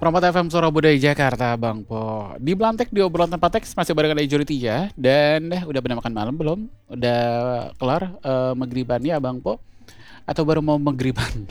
Permata FM Suara Budaya Jakarta, Bang Po. Di Belantek di obrolan tempat teks masih barengan Ejuriti ya. Dan udah pada makan malam belum? Udah kelar magribannya, Bang Po? Atau baru mau magriban?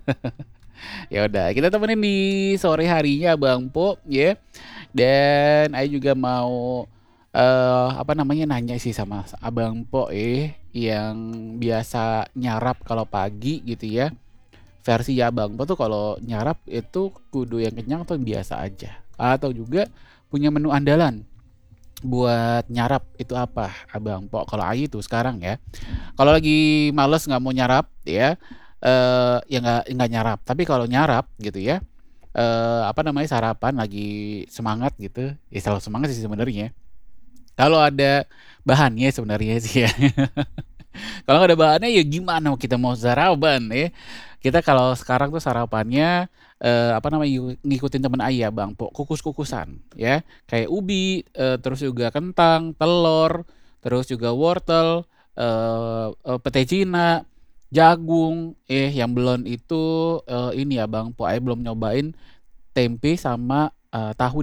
Ya udah, kita temenin di sore harinya, Bang Po, ya. Dan Ayu juga mau apa namanya nanya sih sama Abang Po yang biasa nyarap kalau pagi gitu ya. Versi Abang Po tuh kalau nyarap itu kudu yang kenyang atau biasa aja? Atau juga punya menu andalan buat nyarap itu apa Abang Po? Kalau Ayu tuh sekarang ya. Kalau lagi males nggak mau nyarap ya, ya nggak nyarap. Tapi kalau nyarap gitu ya, apa namanya sarapan lagi semangat gitu, ya selalu semangat sih sebenarnya. Kalau ada bahannya sebenarnya sih ya. Kalau nggak ada bahannya ya gimana kita mau sarapan ya? Kita kalau sekarang tuh sarapannya apa namanya ngikutin temen ayah bang, kukus-kukusan ya, kayak ubi, terus juga kentang, telur, terus juga wortel, pete Cina, jagung, yang belum itu ini ya bang, ayah belum nyobain tempe sama tahu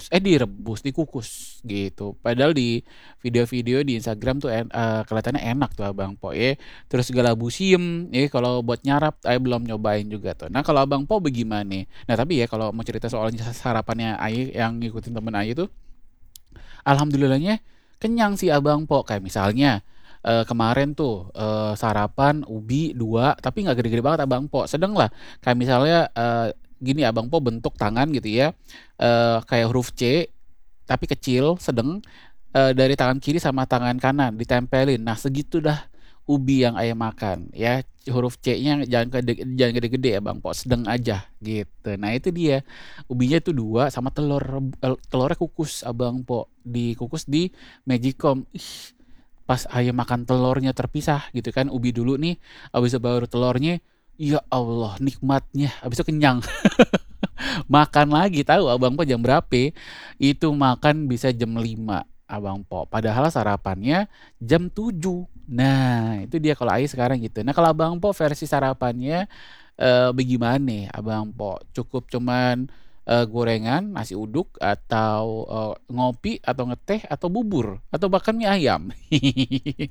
dikukus gitu. Padahal di video-video di Instagram tuh kelihatannya enak tuh Abang Po ya. Terus galabu siem ya kalau buat nyarap saya belum nyobain juga tuh. Nah, kalau Abang Po bagaimana nih? Nah, tapi ya kalau mau cerita soal sarapannya Ai yang ngikutin temen Ai itu alhamdulillahnya kenyang sih Abang Po. Kayak misalnya kemarin tuh sarapan ubi 2 tapi nggak gede-gede banget Abang Po. Sedang lah. Kayak misalnya gini Abang Po bentuk tangan gitu ya. Kayak huruf C tapi kecil, sedang dari tangan kiri sama tangan kanan ditempelin. Nah, segitu dah ubi yang ayah makan ya. Huruf C-nya jangan gede-gede ya Bang Po, sedang aja gitu. Nah, itu dia. Ubinya itu 2 sama telurnya kukus Abang Po. Dikukus di Magicom. Ih, pas ayah makan telurnya terpisah gitu kan, ubi dulu nih, habis itu baru telurnya. Ya Allah, nikmatnya. Habis itu kenyang. Makan lagi tahu Abang Po jam berapa? Itu makan bisa jam 5 Abang Po. Padahal sarapannya jam 7. Nah, itu dia kalau Ai sekarang gitu. Nah, kalau Abang Po versi sarapannya bagaimana nih Abang Po? Cukup cuman gorengan, nasi uduk atau ngopi atau ngeteh atau bubur atau bahkan mie ayam.